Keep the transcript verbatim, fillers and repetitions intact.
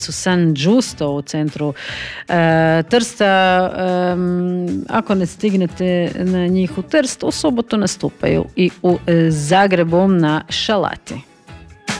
su San Giusto u centru e, Trsta. E, ako ne stignete na njih u Trst, u subotu nastupaju i u Zagrebu na Šalati.